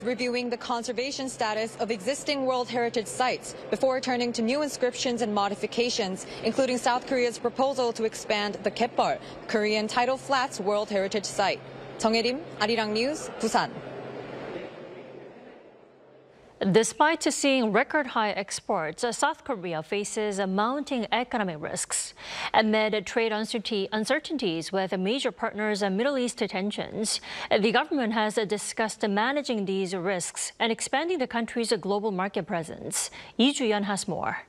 reviewing the conservation status of existing World Heritage sites before turning to new inscriptions and modifications, including South Korea's proposal to expand the Kaepal, Korean tidal flats World Heritage Site. 정혜림, 아리랑 뉴스, 부산. Despite seeing record-high exports, South Korea faces mounting economic risks. Amid trade uncertainties with major partners and Middle East tensions, the government has discussed managing these risks and expanding the country's global market presence. Lee Ju-yeon has more.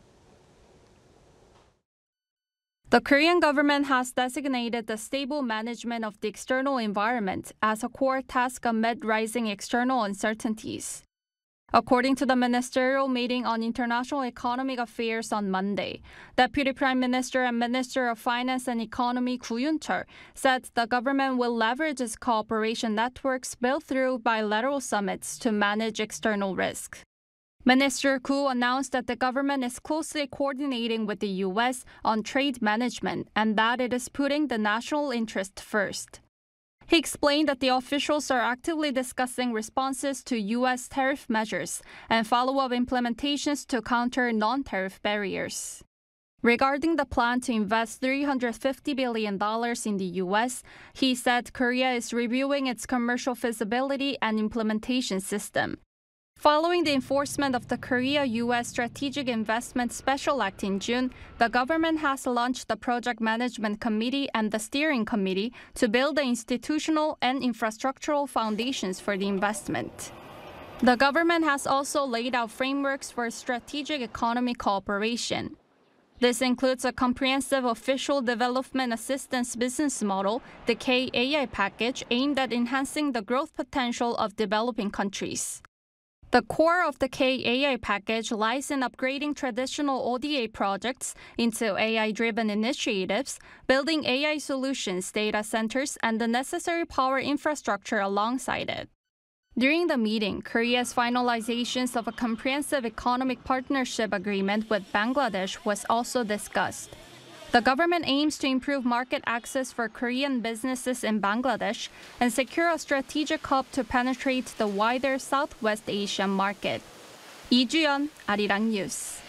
The Korean government has designated the stable management of the external environment as a core task amid rising external uncertainties. According to the ministerial meeting on international economic affairs on Monday, Deputy Prime Minister and Minister of Finance and Economy Koo Yoon-chol said the government will leverage its cooperation networks built through bilateral summits to manage external risk. Minister Koo announced that the government is closely coordinating with the U.S. on trade management and that it is putting the national interest first. He explained that the officials are actively discussing responses to U.S. tariff measures and follow-up implementations to counter non-tariff barriers. Regarding the plan to invest $350 billion in the U.S., he said Korea is reviewing its commercial feasibility and implementation system. Following the enforcement of the Korea-U.S. Strategic Investment Special Act in June, the government has launched the Project Management Committee and the Steering Committee to build the institutional and infrastructural foundations for the investment. The government has also laid out frameworks for strategic economy cooperation. This includes a comprehensive official development assistance business model, the K-AI package, aimed at enhancing the growth potential of developing countries. The core of the K-AI package lies in upgrading traditional ODA projects into AI-driven initiatives, building AI solutions, data centers, and the necessary power infrastructure alongside it. During the meeting, Korea's finalizations of a comprehensive economic partnership agreement with Bangladesh was also discussed. The government aims to improve market access for Korean businesses in Bangladesh and secure a strategic hub to penetrate the wider Southwest Asian market. Lee Ju-yeon, Arirang News.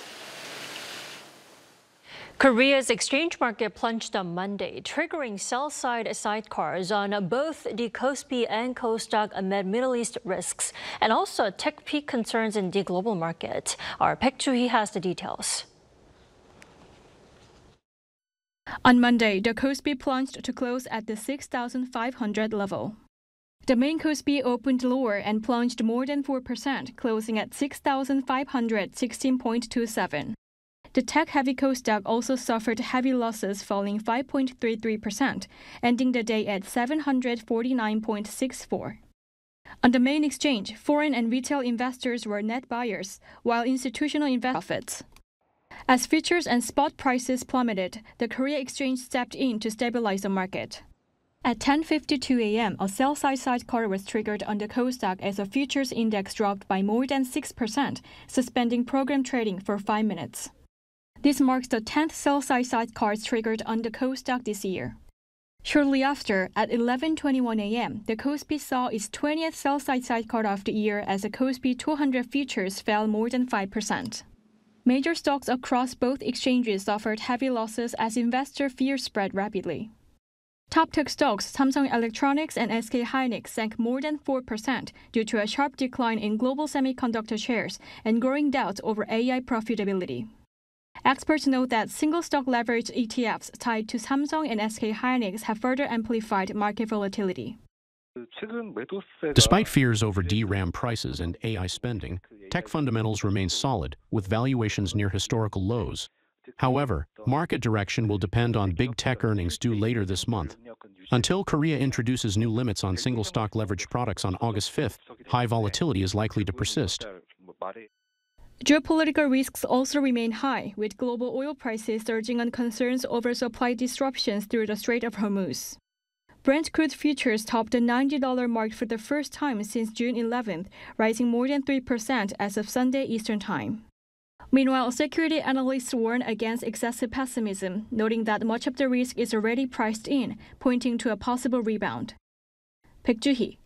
Korea's exchange market plunged on Monday, triggering sell-side sidecars on both the Kospi and Kosdaq amid Middle East risks and also tech peak concerns in the global market. Our Baek Joo-hee has the details. On Monday, the Kospi plunged to close at the 6,500 level. The main Kospi opened lower and plunged more than 4%, closing at 6,516.27. The tech-heavy Kosdaq also suffered heavy losses, falling 5.33%, ending the day at 749.64. On the main exchange, foreign and retail investors were net buyers, while institutional investors profits. As futures and spot prices plummeted, the Korea Exchange stepped in to stabilize the market. At 10:52 a.m., a sell-side sidecar was triggered on the Kosdaq as the futures index dropped by more than 6%, suspending program trading for 5 minutes. This marks the 10th sell-side sidecar triggered on the Kosdaq this year. Shortly after, at 11:21 a.m., the Kospi saw its 20th sell-side sidecar of the year as the Kospi 200 futures fell more than 5%. Major stocks across both exchanges suffered heavy losses as investor fear spread rapidly. Top tech stocks Samsung Electronics and SK hynix sank more than 4% due to a sharp decline in global semiconductor shares and growing doubts over AI profitability. Experts note that single-stock leveraged ETFs tied to Samsung and SK hynix have further amplified market volatility. Despite fears over DRAM prices and AI spending, tech fundamentals remain solid, with valuations near historical lows. However, market direction will depend on big tech earnings due later this month. Until Korea introduces new limits on single-stock leveraged products on August 5th, high volatility is likely to persist. Geopolitical risks also remain high, with global oil prices surging on concerns over supply disruptions through the Strait of Hormuz. Brent crude futures topped the $90 mark for the first time since June 11th, rising more than 3% as of Sunday Eastern Time. Meanwhile, security analysts warn against excessive pessimism, noting that much of the risk is already priced in, pointing to a possible rebound. Baek Joo-hee,